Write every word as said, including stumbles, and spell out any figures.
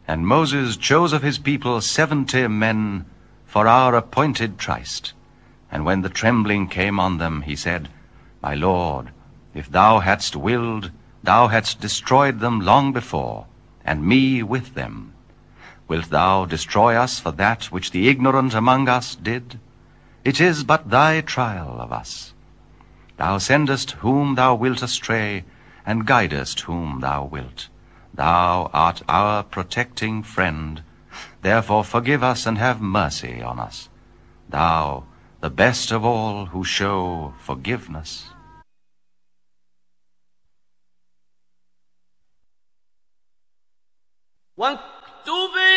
And Moses chose of his people seventy men for our appointed tryst. And when the trembling came on them, he said, My Lord, if thou hadst willed, thou hadst destroyed them long before, and me with them. Wilt thou destroy us for that which the ignorant among us did? It is but thy trial of us. Thou sendest whom thou wilt astray, and guidest whom thou wilt. Thou art our protecting friend. Therefore forgive us and have mercy on us. Thou, the best of all who show forgiveness. واكتب